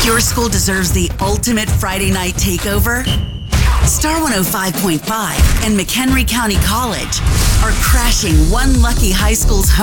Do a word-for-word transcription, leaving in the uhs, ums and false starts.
Your school deserves the ultimate Friday night takeover? Star one oh five point five and McHenry County College are crashing one lucky high school's home